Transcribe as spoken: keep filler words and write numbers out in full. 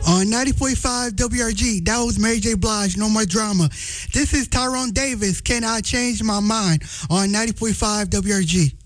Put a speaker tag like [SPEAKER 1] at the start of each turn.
[SPEAKER 1] On ninety point five W R G, that was Mary J. Blige, No More Drama. This is Tyrone Davis, Can I Change My Mind? On ninety point five W R G.